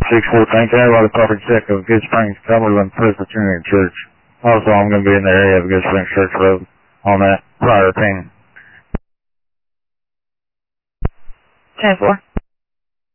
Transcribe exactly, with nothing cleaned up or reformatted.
six four, thank you. Everybody property check of Good Springs, Cumberland Presbyterian Church. Also, I'm going to be in the area of Good Springs Church Road on that prior opinion. ten four.